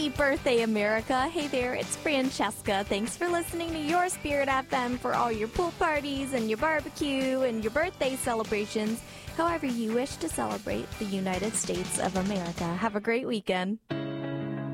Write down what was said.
Happy birthday, America. Hey there, it's Francesca. Thanks for listening to your Spirit FM for all your pool parties and your barbecue and your birthday celebrations. However you wish to celebrate the United States of America. Have a great weekend.